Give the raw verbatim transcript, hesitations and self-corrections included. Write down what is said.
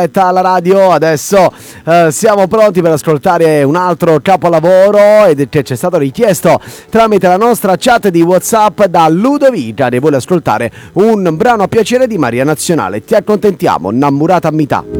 alla radio. Adesso eh, siamo pronti per ascoltare un altro capolavoro ed che ci è stato richiesto tramite la nostra chat di WhatsApp da Ludovica, che vuole ascoltare un brano a piacere di Maria Nazionale. Ti accontentiamo, Innamorata a metà.